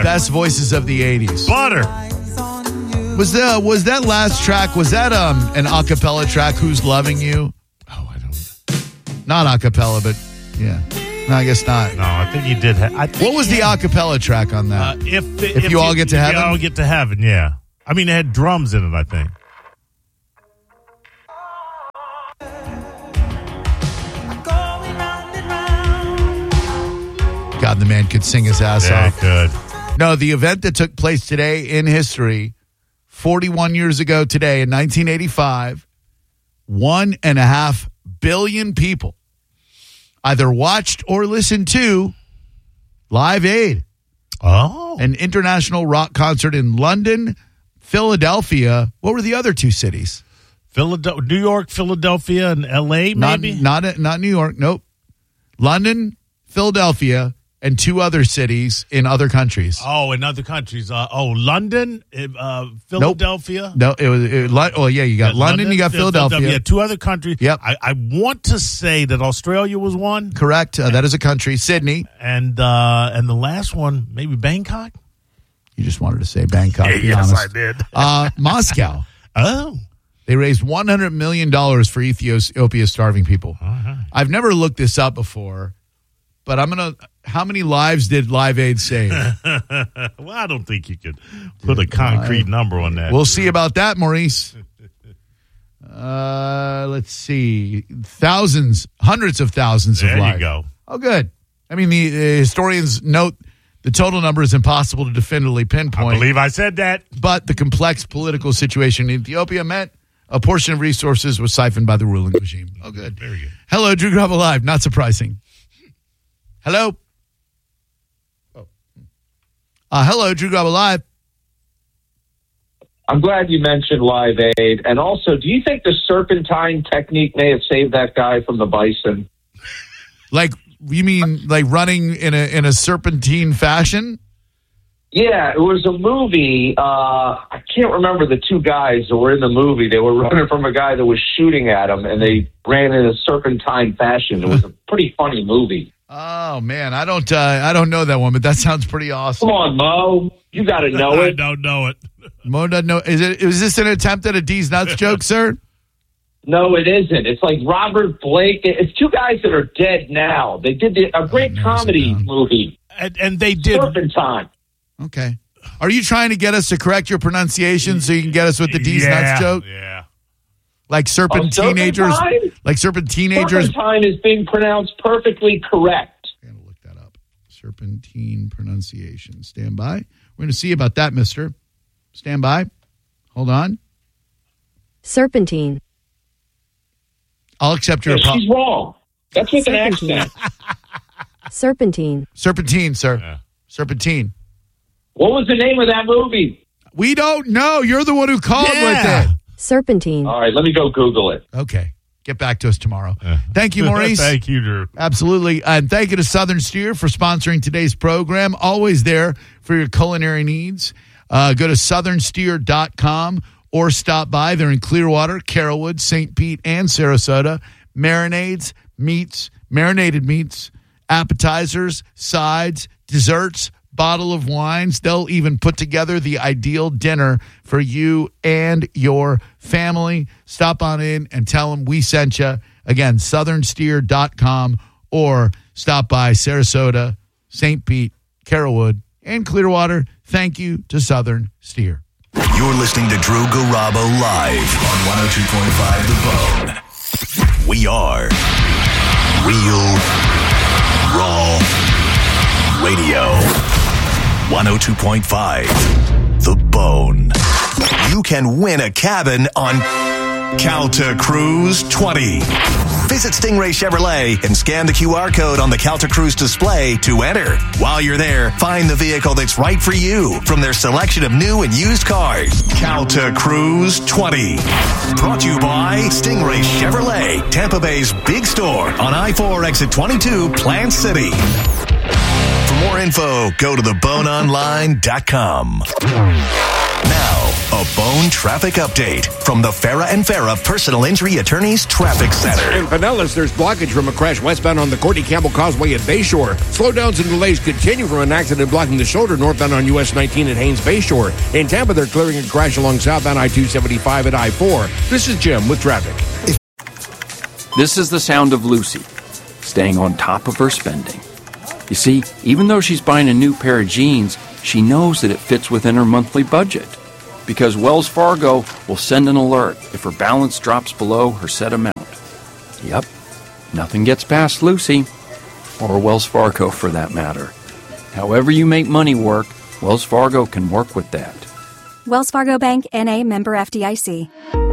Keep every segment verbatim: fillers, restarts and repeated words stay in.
Best voices of the eighties. Butter. Was the was that last track? Was that um an a cappella track? Who's Loving You? Oh, I don't. Not a cappella, but yeah. No, I guess not. No, I think he did. Ha- I think What was the a cappella track on that? Uh, if, If You All Get to if Heaven? You all get to heaven, yeah. I mean, it had drums in it, I think. God, the man could sing his ass Yeah, off. good. No, the event that took place today in history, forty-one years ago today in nineteen eighty-five, one and a half billion people either watched or listened to Live Aid, Oh. an international rock concert in London, Philadelphia. What were the other two cities? Philadelphia, New York, Philadelphia, and L A, maybe? Not, not, not New York. Nope. London, Philadelphia, and two other cities in other countries. Oh, in other countries. Uh, oh, London, uh, Philadelphia. No, it was. It, was- oh, yeah, you got Yeah, London, you got Philadelphia. Yeah, two other countries. Yep. I, I want to say that Australia was one, Correct. Uh, that is a country. Sydney. and uh, and the last one, maybe Bangkok. You just wanted to say Bangkok. be yes, honest. I did. Uh, Moscow. Oh, They raised one hundred million dollars for Ethiopia's starving people. uh-huh. I've never looked this up before, but I'm going to. How many lives did Live Aid save? Well, I don't think you could put a concrete number on that. We'll see about that, Maurice. Uh, let's see. Thousands, hundreds of thousands there of lives. you go. Oh, good. I mean, the uh, historians note the total number is impossible to definitively I pinpoint. believe I said that. But the complex political situation in Ethiopia meant a portion of resources was siphoned by the ruling regime. Oh, good. Very good. Hello, Drew Grabo Live. Not surprising. Hello. Oh. Uh, hello, Drew Grabo Live. I'm glad you mentioned Live Aid. And also, do you think the serpentine technique may have saved that guy from the bison? Like, you mean like running in a in a serpentine fashion? Yeah, it was a movie. Uh, I can't remember the two guys that were in the movie. They were running from a guy that was shooting at them, and they ran in a serpentine fashion. It was a pretty funny movie. Oh man, I don't uh, I don't know that one, but that sounds pretty awesome. Come on, Mo. You got to know I it. don't know it. Mo doesn't know. Is it? Is this an attempt at a D's nuts joke, sir? No, it isn't. It's like Robert Blake. It's two guys that are dead now. They did the, a great narrows it comedy down. movie, And, and they did. Serpentine. Okay. Are you trying to get us to correct your pronunciation so you can get us with the D's yeah, nuts joke? Yeah. Like serpent Oh, teenagers? serpentine? Like serpent teenagers? Serpentine is being pronounced perfectly correct. I'm going to look that up. Serpentine pronunciation. Stand by. We're going to see about that, mister. Stand by. Hold on. Serpentine. I'll accept your Yeah, apology. she's wrong. That's with an Serpentine. accent. Serpentine. Serpentine, sir. Yeah. Serpentine. What was the name of that movie? We don't know. You're the one who called Yeah. with it. Serpentine. All right, let me go Google it. Okay. Get back to us tomorrow. Thank you, Maurice. Thank you, Drew. Absolutely. And thank you to Southern Steer for sponsoring today's program. Always there for your culinary needs. Uh, go to southern steer dot com or stop by. They're in Clearwater, Carrollwood, Saint Pete, and Sarasota. Marinades, meats, marinated meats, appetizers, sides, desserts, bottle of wines. They'll even put together the ideal dinner for you and your family. Stop on in and tell them we sent you. Again, southern steer dot com or stop by Sarasota, Saint Pete, Carrollwood, and Clearwater. Thank you to Southern Steer. You're listening to Drew Garabo live on one oh two point five The Bone. We are Real Raw Radio. one oh two point five The Bone. You can win a cabin on Calta Cruise twenty. Visit Stingray Chevrolet and scan the Q R code on the Calta Cruise display to enter. While you're there, find the vehicle that's right for you from their selection of new and used cars. Calta Cruise twenty. Brought to you by Stingray Chevrolet, Tampa Bay's big store on I four exit twenty-two, Plant City. For more info, go to the bone online dot com. Now, A Bone traffic update from the Farah and Farah Personal Injury Attorneys Traffic Center. In Pinellas, there's blockage from a crash westbound on the Courtney Campbell Causeway at Bayshore. Slowdowns and delays continue from an accident blocking the shoulder northbound on U S nineteen at Haynes Bayshore. In Tampa, they're clearing a crash along southbound I two seventy-five at I four. This is Jim with traffic. This is the sound of Lucy, staying on top of her spending. You see, even though she's buying a new pair of jeans, she knows that it fits within her monthly budget. Because Wells Fargo will send an alert if her balance drops below her set amount. Yep, nothing gets past Lucy, or Wells Fargo for that matter. However you make money work, Wells Fargo can work with that. Wells Fargo Bank, N A, member F D I C.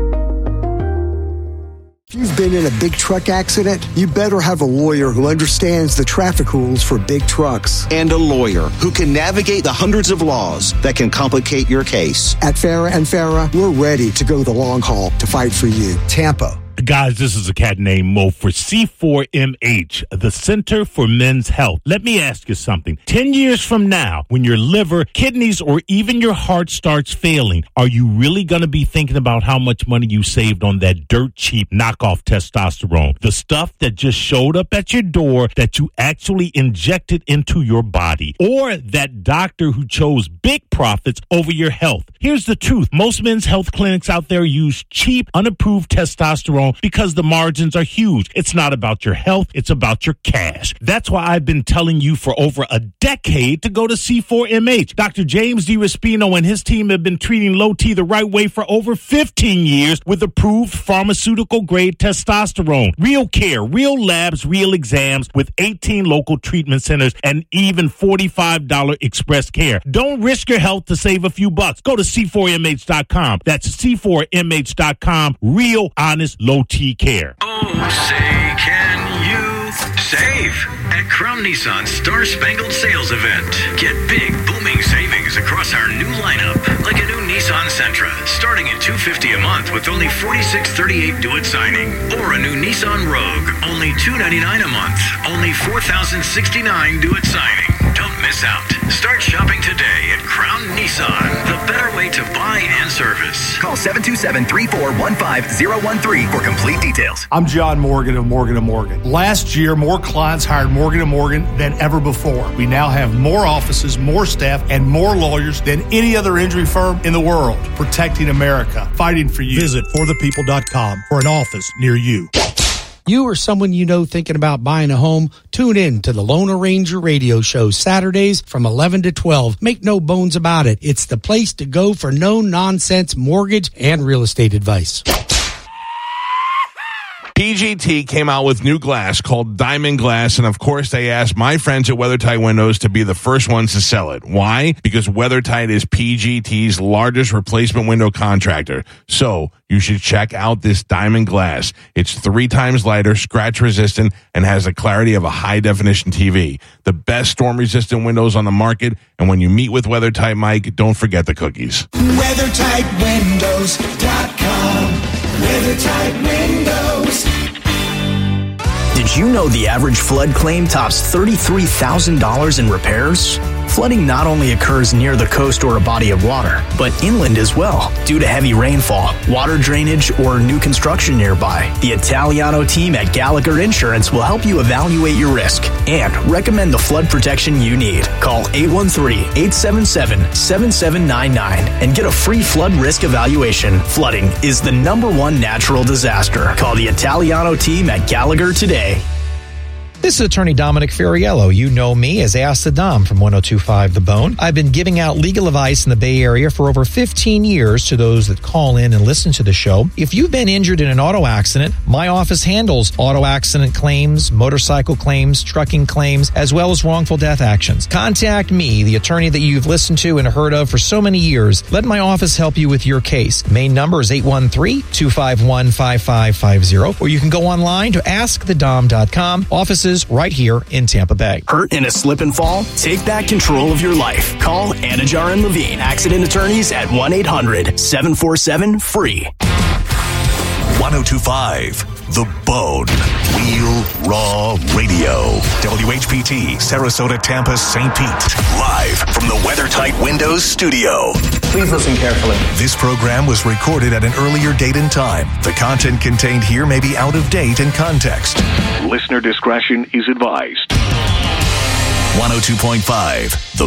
If you've been in a big truck accident, you better have a lawyer who understands the traffic rules for big trucks. And a lawyer who can navigate the hundreds of laws that can complicate your case. At Farah and Farah, we're ready to go the long haul to fight for you. Tampa. Guys, this is a cat named Mo for C four M H, the Center for Men's Health. Let me ask you something. Ten years from now, when your liver, kidneys, or even your heart starts failing, are you really going to be thinking about how much money you saved on that dirt cheap knockoff testosterone? The stuff that just showed up at your door that you actually injected into your body? Or that doctor who chose big profits over your health? Here's the truth. Most men's health clinics out there use cheap, unapproved testosterone because the margins are huge. It's not about your health, it's about your cash. That's why I've been telling you for over a decade to go to C four M H. Doctor James DiRespino and his team have been treating low T the right way for over fifteen years with approved pharmaceutical-grade testosterone. Real care, real labs, real exams with eighteen local treatment centers and even forty-five dollars express care. Don't risk your health to save a few bucks. Go to C four M H dot com. That's C four M H dot com. Real, honest, low T care. Oh, say, can you save at Crown Nissan's Star Spangled Sales Event? Get big, booming savings across our new lineup, like a new Nissan Sentra, starting at two hundred fifty dollars a month with only forty-six thirty-eight due at signing, or a new Nissan Rogue, only two hundred ninety-nine dollars a month, only four thousand sixty-nine dollars due at signing. Don't miss out. Start shopping today at Crown Nissan, the better way to buy and service. Call seven two seven, three four one five, zero one three for complete details. I'm John Morgan of Morgan and Morgan. Last year, more clients hired Morgan and Morgan than ever before. We now have more offices, more staff, and more lawyers than any other injury firm in the world. Protecting America, fighting for you. Visit for the people dot com for an office near you. You or someone you know thinking about buying a home, tune in to the Loner Ranger radio show Saturdays from eleven to twelve. Make no bones about it. It's the place to go for no-nonsense mortgage and real estate advice. P G T came out with new glass called Diamond Glass, and of course they asked my friends at WeatherTight Windows to be the first ones to sell it. Why? Because WeatherTight is P G T's largest replacement window contractor. So you should check out this Diamond Glass. It's three times lighter, scratch resistant, and has the clarity of a high definition T V. The best storm resistant windows on the market, and when you meet with WeatherTight Mike, don't forget the cookies. weather tight windows dot com. WeatherTight Windows. Did you know the average flood claim tops thirty-three thousand dollars in repairs? Flooding not only occurs near the coast or a body of water, but inland as well, due to heavy rainfall, water drainage, or new construction nearby. The Italiano team at Gallagher Insurance will help you evaluate your risk and recommend the flood protection you need. Call eight one three, eight seven seven, seven seven nine nine and get a free flood risk evaluation. Flooding is the number one natural disaster. Call the Italiano team at Gallagher today. This is Attorney Dominic Ferriello. You know me as Ask the Dom from one oh two point five The Bone. I've been giving out legal advice in the Bay Area for over fifteen years to those that call in and listen to the show. If you've been injured in an auto accident, my office handles auto accident claims, motorcycle claims, trucking claims, as well as wrongful death actions. Contact me, the attorney that you've listened to and heard of for so many years. Let my office help you with your case. Main number is eight one three, two five one, five five five zero, or you can go online to ask the dom dot com. Offices right here in Tampa Bay. Hurt in a slip and fall? Take back control of your life. Call Anajar and Levine, accident attorneys at one eight hundred, seven four seven, free. one oh two point five The Bone. Real Raw Radio. W H P T, Sarasota, Tampa, Saint Pete. Live from the WeatherTight Windows studio. Please listen carefully. This program was recorded at an earlier date and time. The content contained here may be out of date and context. Listener discretion is advised. one oh two point five The